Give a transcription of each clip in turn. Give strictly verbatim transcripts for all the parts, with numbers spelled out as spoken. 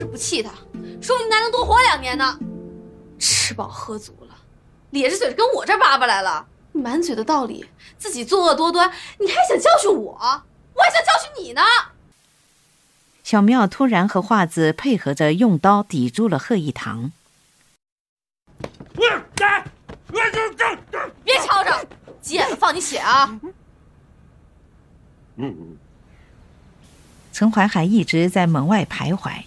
不气他，说不定还能多活两年呢。吃饱喝足了，咧着嘴跟我这叭叭来了，满嘴的道理，自己作恶多端，你还想教训我？我还想教训你呢。 小苗突然和华子配合着用刀抵住了贺一堂。 别吵吵，急眼了放你血啊！ 嗯。 陈怀海一直在门外徘徊。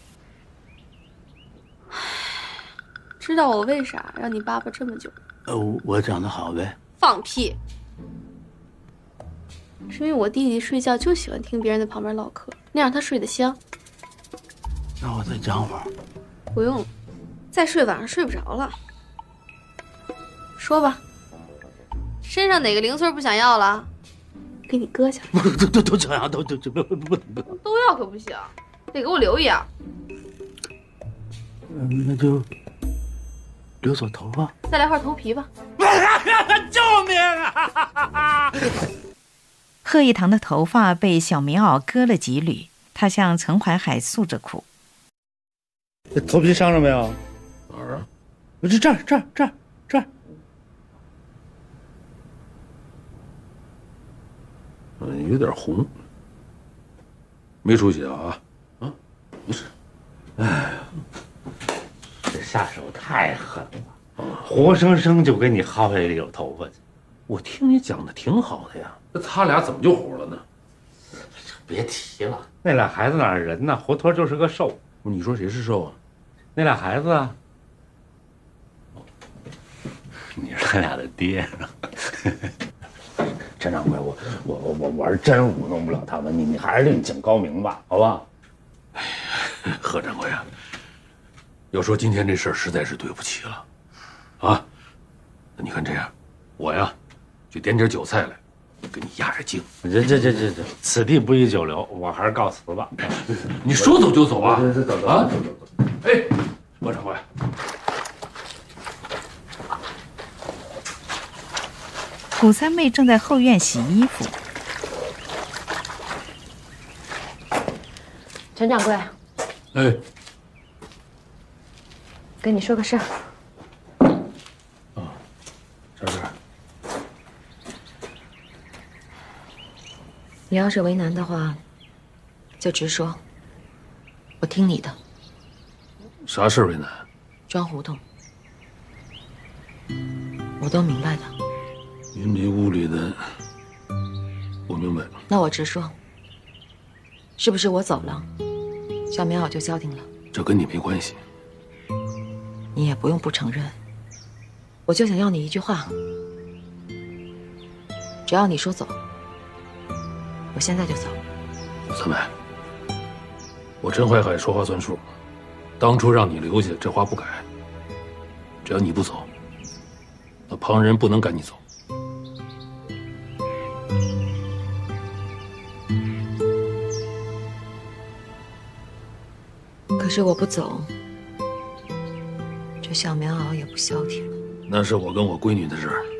知道我为啥让你爸爸这么久？ 呃，我长得好呗。 放屁！是因为我弟弟睡觉就喜欢听别人在旁边唠嗑，那样他睡得香。 那我再讲会儿。 不用了，再睡晚上睡不着了。说吧，身上哪个零碎不想要了？给你割下来。 不，都都都想要，都都都不不不都要可不行，得给我留一样。 嗯，那就留撮头发。 再来块头皮吧。 救命啊！ 贺一堂的头发被小棉袄割了几缕，他向陈怀海诉着苦。 这头皮伤了没有？ 哪儿啊？ 这这儿这儿这儿这儿。 嗯，有点红，没出血啊？啊，没事。 哎呀，这下手太狠了，活生生就给你薅下一绺头发去。 我听你讲的挺好的呀，那他俩怎么就活了呢？ 别提了，那俩孩子哪儿人呢？活脱就是个兽。 你说谁是兽啊？ 那俩孩子啊。你是他俩的爹啊？陈掌柜，我我我我我是真舞弄不了他们，你你还是另请高明吧，好吧？ 哎呀，贺掌柜啊，要说今天这事儿实在是对不起了，啊，那你看这样，我呀就点点酒菜来，给你压压惊。 这这这这这，此地不宜久留，我还是告辞吧。 你说走就走啊？ 走走走啊！ 走走走。 哎，贺掌柜。 古三妹正在后院洗衣服。 陈掌柜， 哎， 跟你说个事儿。 啊，啥事儿？ 你要是为难的话，就直说，我听你的。 啥事儿为难？ 装胡同，我都明白的。 云里雾里的，我明白。 那我直说，是不是我走了，小棉袄就消停了？ 这跟你没关系。 你也不用不承认，我就想要你一句话，只要你说走，我现在就走。 三妹，我陈怀海说话算数，当初让你留下，这话不改。只要你不走，那旁人不能赶你走。 可是我不走，这小棉袄也不消停。 那是我跟我闺女的事儿。